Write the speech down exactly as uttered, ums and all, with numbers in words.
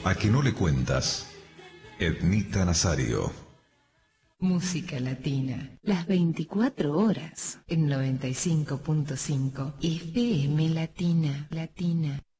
¿A que no le cuentas? Ednita Nazario. Música latina, las veinticuatro horas, en noventa y cinco punto cinco F M Latina, Latina.